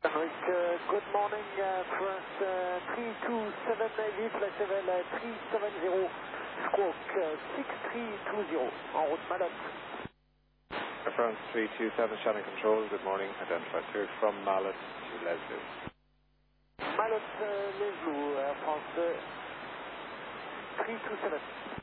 Good morning, France 327 Navy, flight level 370, squawk 6320, en route Malotte. France 327 Shannon Control, good morning, identify through from Mallet to Leslie. Malotte, Leslie, Air France 327.